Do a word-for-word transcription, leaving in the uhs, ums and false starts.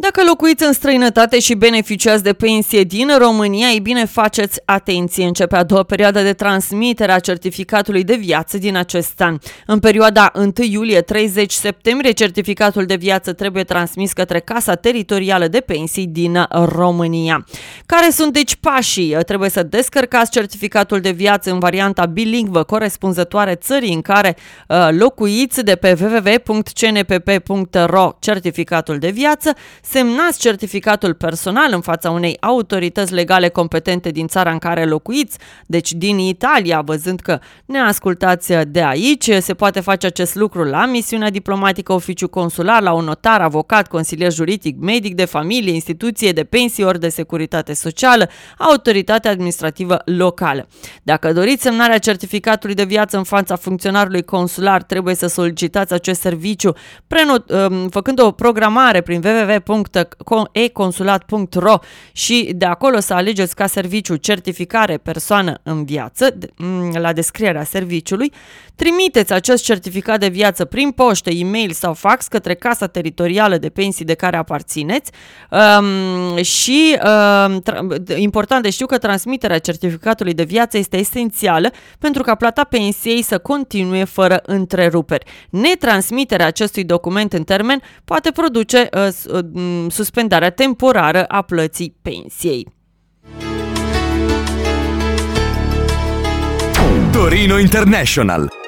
Dacă locuiți în străinătate și beneficiați de pensie din România, ei bine, faceți atenție. Începe a doua perioadă de transmitere a certificatului de viață din acest an. În perioada întâi iulie - treizeci septembrie, certificatul de viață trebuie transmis către Casa Teritorială de Pensii din România. Care sunt deci pașii? Trebuie să descărcați certificatul de viață în varianta bilingvă corespunzătoare țării în care uh, locuiți de pe w w w punct c n p p punct r o certificatul de viață. Semnați certificatul personal în fața unei autorități legale competente din țara în care locuiți, deci din Italia, văzând că ne ascultați de aici. Se poate face acest lucru la misiunea diplomatică, oficiu consular, la un notar, avocat, consilier juridic, medic de familie, instituție de pensii ori de securitate socială, autoritate administrativă locală. Dacă doriți semnarea certificatului de viață în fața funcționarului consular, trebuie să solicitați acest serviciu prenot, făcând o programare prin w w w punct e consulat punct r o și de acolo să alegeți ca serviciu certificare persoană în viață. La descrierea serviciului, trimiteți acest certificat de viață prin poștă, e-mail sau fax către Casa Teritorială de Pensii de care aparțineți um, și um, tra- important de știu că transmiterea certificatului de viață este esențială pentru ca plata pensiei să continue fără întreruperi. Netransmiterea acestui document în termen poate produce uh, suspendarea temporară a plății pensiei. Torino International.